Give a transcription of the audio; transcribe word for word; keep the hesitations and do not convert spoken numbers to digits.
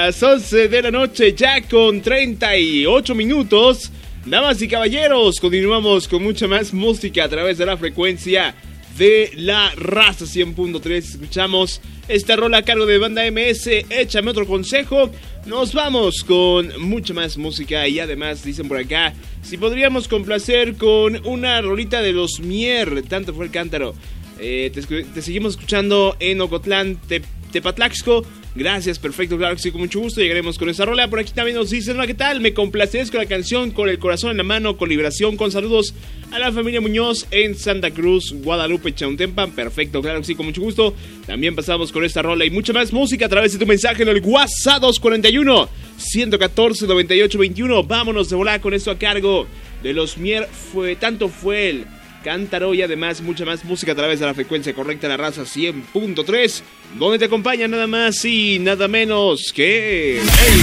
Las once de la noche, ya con treinta y ocho minutos. Damas y caballeros, continuamos con mucha más música a través de la frecuencia de la raza cien punto tres. Escuchamos esta rola a cargo de Banda M S, Échame Otro Consejo. Nos vamos con mucha más música y además dicen por acá si podríamos complacer con una rolita de los Mier, tanto fue el cántaro. Eh, te, te seguimos escuchando en Ocotlán, Te, Tepatlaxco. Gracias, perfecto, claro que sí, con mucho gusto llegaremos con esa rola. Por aquí también nos dicen, ¿qué tal? Me complaces con la canción Con el Corazón en la Mano, con Liberación, con saludos a la familia Muñoz en Santa Cruz, Guadalupe, Chautempan. Perfecto, claro que sí, con mucho gusto. También pasamos con esta rola y mucha más música a través de tu mensaje en el WhatsApp dos cuatro uno, uno uno cuatro, nueve ocho dos uno. Vámonos de volar con esto a cargo de los Mier, fue, tanto fue el cántaro y además mucha más música a través de la frecuencia correcta de la raza cien punto tres, donde te acompaña nada más y nada menos que...